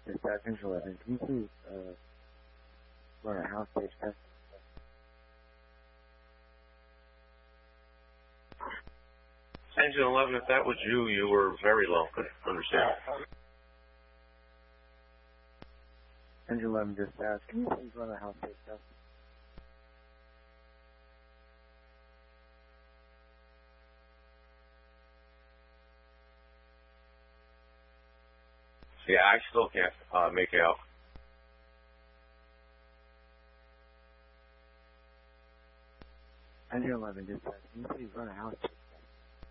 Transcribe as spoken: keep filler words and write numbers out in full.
Dispatch Engine eleven, can you please uh, run a house page test? Engine eleven, if that was you, you were very low. Couldn't understand. Engine eleven Dispatch, can you please run a house page test? Yeah, I still can't uh, make out. Engine eleven Dispatch, can you please run a house page test?